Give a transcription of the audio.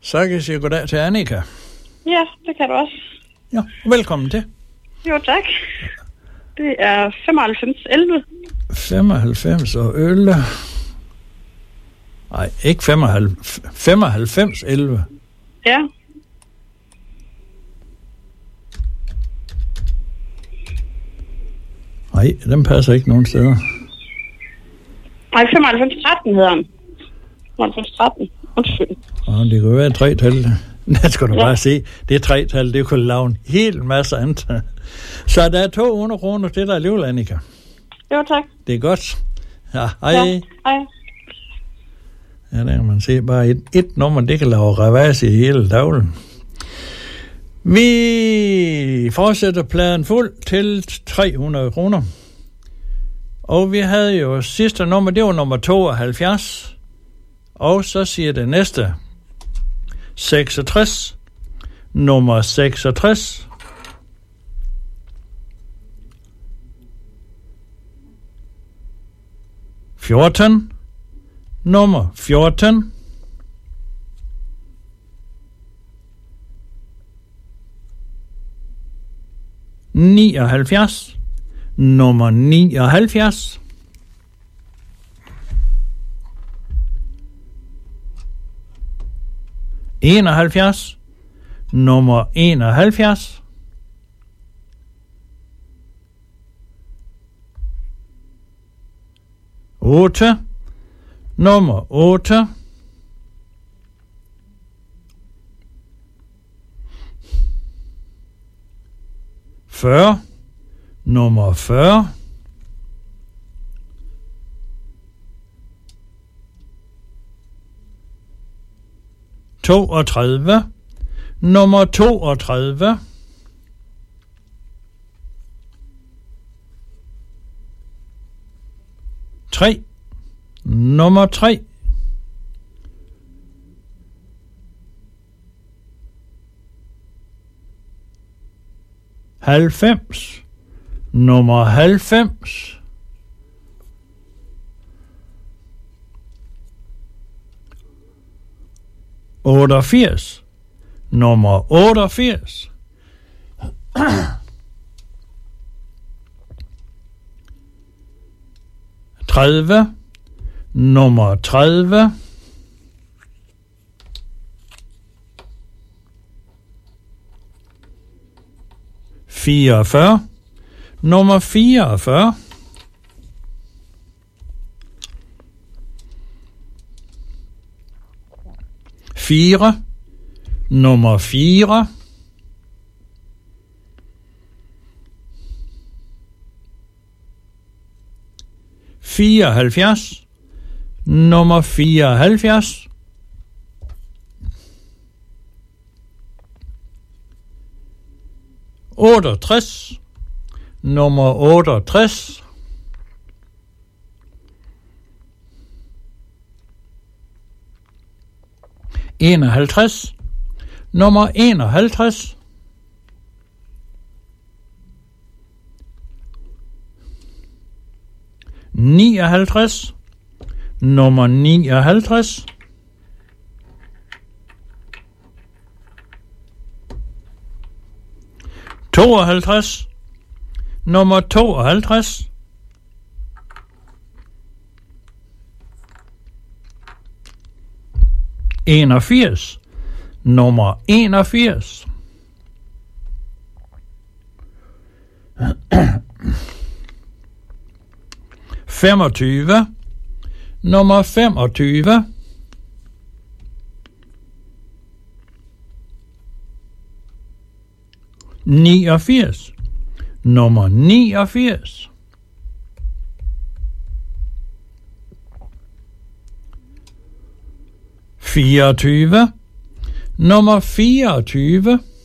Så kan jeg sige goddag til Annika. Ja, det kan du også. Ja, velkommen til. Jo, tak. Det er 9511. 95 og øl. Nej, ikke 95 11. Ja. Nej, den passer ikke nogen steder. Nej, 9513 hedder han. 9513. Undskyld. Det kan være 3-tal. Det skal du bare se. Det er 3-tal. Det kunne lave en hel masse antal. Så der er 200 kroner til dig alligevel, Annika. Jo, tak. Det er godt. Ja, hej. Ja, hej. Ja, der kan man se bare et nummer, det kan lave revers i hele daglen. Vi fortsætter pladen fuld til 300 kroner. Og vi havde jo sidste nummer, det var nummer 72. Og så siger det næste 66. Nummer 66. Nummer 14. Nummer 79. 71. Nummer 71. 8. Nummer 8. 40. Nummer 40. 32. Nummer 32. 3. Nummer 3. 90. Nummer 90. 88. Nummer 88. 30. Nummer 30. 44. Nummer 44. 4. Nummer 4. 74. Nummer 74. 68. Nummer 68. 51. Nummer 51. 59. Nummer 59. 52. Nummer 52. 81. Nummer 81. 25. Nummer 25. 89. Nummer 89. 24. Nummer 24.